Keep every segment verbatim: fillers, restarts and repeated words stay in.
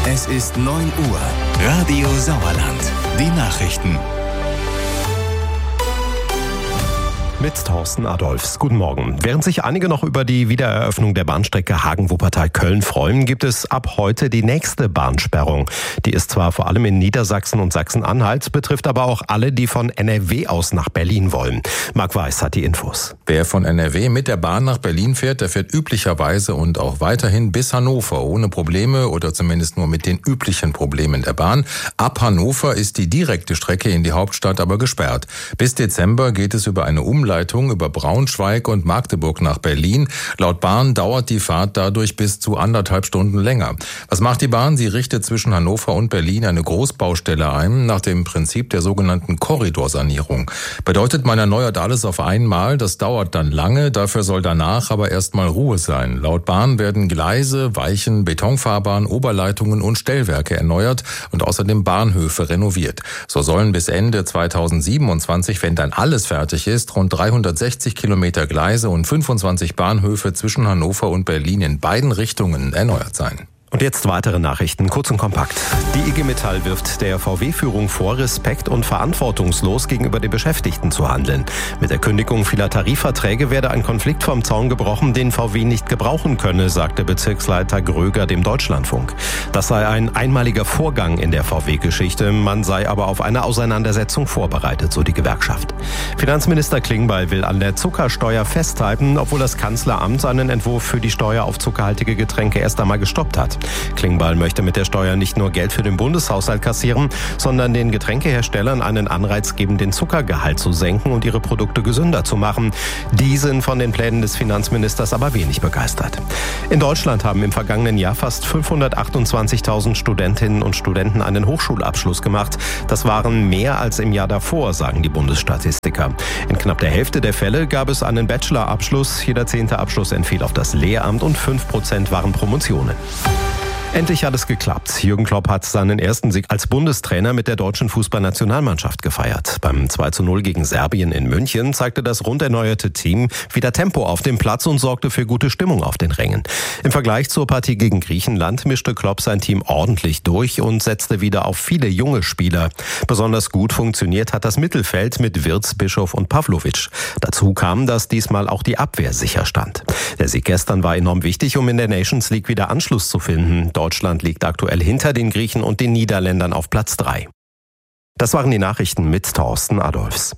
Es ist neun Uhr. Radio Sauerland. Die Nachrichten. Mit Thorsten Adolfs. Guten Morgen. Während sich einige noch über die Wiedereröffnung der Bahnstrecke Hagen-Wuppertal-Köln freuen, gibt es ab heute die nächste Bahnsperrung. Die ist zwar vor allem in Niedersachsen und Sachsen-Anhalt, betrifft aber auch alle, die von N R W aus nach Berlin wollen. Marc Weiß hat die Infos. Wer von N R W mit der Bahn nach Berlin fährt, der fährt üblicherweise und auch weiterhin bis Hannover ohne Probleme oder zumindest nur mit den üblichen Problemen der Bahn. Ab Hannover ist die direkte Strecke in die Hauptstadt aber gesperrt. Bis Dezember geht es über eine Umleitung über Braunschweig und Magdeburg nach Berlin. Laut Bahn dauert die Fahrt dadurch bis zu anderthalb Stunden länger. Was macht die Bahn? Sie richtet zwischen Hannover und Berlin eine Großbaustelle ein, nach dem Prinzip der sogenannten Korridorsanierung. Bedeutet, man erneuert alles auf einmal, das dauert dann lange, dafür soll danach aber erstmal Ruhe sein. Laut Bahn werden Gleise, Weichen, Betonfahrbahn, Oberleitungen und Stellwerke erneuert und außerdem Bahnhöfe renoviert. So sollen bis Ende zweitausendsiebenundzwanzig, wenn dann alles fertig ist, rund dreihundertsechzig Kilometer Gleise und fünfundzwanzig Bahnhöfe zwischen Hannover und Berlin in beiden Richtungen erneuert sein. Und jetzt weitere Nachrichten, kurz und kompakt. Die I G Metall wirft der V W-Führung vor, respekt- und verantwortungslos gegenüber den Beschäftigten zu handeln. Mit der Kündigung vieler Tarifverträge werde ein Konflikt vom Zaun gebrochen, den V W nicht gebrauchen könne, sagte Bezirksleiter Gröger dem Deutschlandfunk. Das sei ein einmaliger Vorgang in der V W-Geschichte, man sei aber auf eine Auseinandersetzung vorbereitet, so die Gewerkschaft. Finanzminister Klingbeil will an der Zuckersteuer festhalten, obwohl das Kanzleramt seinen Entwurf für die Steuer auf zuckerhaltige Getränke erst einmal gestoppt hat. Klingbeil möchte mit der Steuer nicht nur Geld für den Bundeshaushalt kassieren, sondern den Getränkeherstellern einen Anreiz geben, den Zuckergehalt zu senken und ihre Produkte gesünder zu machen. Die sind von den Plänen des Finanzministers aber wenig begeistert. In Deutschland haben im vergangenen Jahr fast fünfhundertachtundzwanzigtausend Studentinnen und Studenten einen Hochschulabschluss gemacht. Das waren mehr als im Jahr davor, sagen die Bundesstatistiker. In knapp der Hälfte der Fälle gab es einen Bachelorabschluss. Jeder zehnte Abschluss entfiel auf das Lehramt und fünf Prozent waren Promotionen. Endlich hat es geklappt. Jürgen Klopp hat seinen ersten Sieg als Bundestrainer mit der deutschen Fußballnationalmannschaft gefeiert. Beim zwei zu null gegen Serbien in München zeigte das rund erneuerte Team wieder Tempo auf dem Platz und sorgte für gute Stimmung auf den Rängen. Im Vergleich zur Partie gegen Griechenland mischte Klopp sein Team ordentlich durch und setzte wieder auf viele junge Spieler. Besonders gut funktioniert hat das Mittelfeld mit Wirtz, Bischof und Pavlovic. Dazu kam, dass diesmal auch die Abwehr sicher stand. Der Sieg gestern war enorm wichtig, um in der Nations League wieder Anschluss zu finden. Deutschland liegt aktuell hinter den Griechen und den Niederländern auf Platz drei. Das waren die Nachrichten mit Thorsten Adolfs.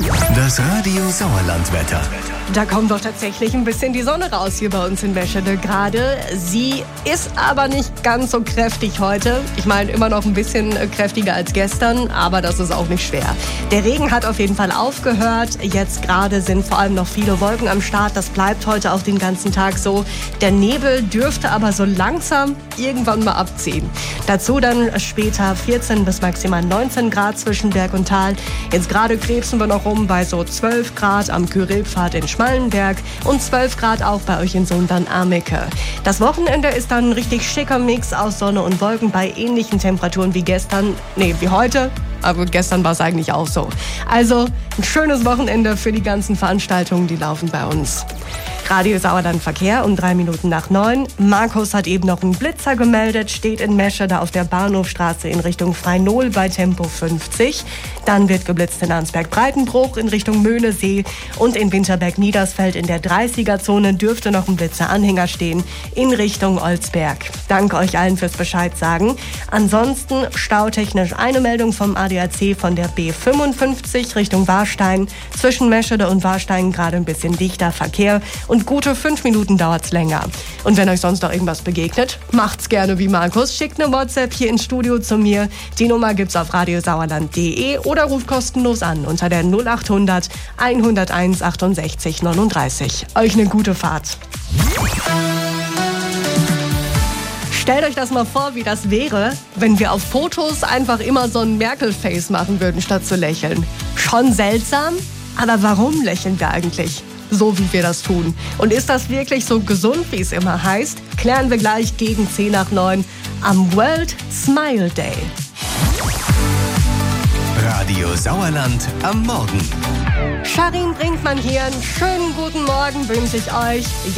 Das Radio Sauerland-Wetter. Da kommt doch tatsächlich ein bisschen die Sonne raus hier bei uns in Meschede gerade. Sie ist aber nicht ganz so kräftig heute. Ich meine, immer noch ein bisschen kräftiger als gestern, aber das ist auch nicht schwer. Der Regen hat auf jeden Fall aufgehört. Jetzt gerade sind vor allem noch viele Wolken am Start. Das bleibt heute auch den ganzen Tag so. Der Nebel dürfte aber so langsam irgendwann mal abziehen. Dazu dann später vierzehn bis maximal neunzehn Grad zwischen Berg und Tal. Jetzt gerade krebsen wir noch rum bei so zwölf Grad am Kyrillpfad in Schmallenberg und zwölf Grad auch bei euch in Sundern-Amicke. Das Wochenende ist dann ein richtig schicker Mix aus Sonne und Wolken bei ähnlichen Temperaturen wie gestern, nee, wie heute. Aber gestern war es eigentlich auch so. Also ein schönes Wochenende für die ganzen Veranstaltungen, die laufen bei uns. Radio Sauerland Verkehr um drei Minuten nach neun. Markus hat eben noch einen Blitzer gemeldet, steht in Meschede auf der Bahnhofstraße in Richtung Freinol bei Tempo fünfzig. Dann wird geblitzt in Arnsberg-Breitenbruch in Richtung Möhnesee und in Winterberg-Niedersfeld in der dreißiger-Zone dürfte noch ein Blitzer-Anhänger stehen in Richtung Olsberg. Danke euch allen fürs Bescheid sagen. Ansonsten stautechnisch eine Meldung vom A D A C von der B fünfundfünfzig Richtung Warstein. Zwischen Meschede und Warstein gerade ein bisschen dichter Verkehr und gute fünf Minuten dauert's länger. Und wenn euch sonst noch irgendwas begegnet, macht's gerne wie Markus. Schickt eine WhatsApp hier ins Studio zu mir. Die Nummer gibt's auf radiosauerland punkt de oder ruft kostenlos an unter der null achthundert hunderteins achtundsechzig neununddreißig. Euch eine gute Fahrt. Stellt euch das mal vor, wie das wäre, wenn wir auf Fotos einfach immer so ein Merkel-Face machen würden, statt zu lächeln. Schon seltsam, aber warum lächeln wir eigentlich? So wie wir das tun. Und ist das wirklich so gesund, wie es immer heißt? Klären wir gleich gegen zehn nach neun am World Smile Day. Radio Sauerland am Morgen. Sharin Brinkmann hier. Einen schönen guten Morgen wünsche ich euch.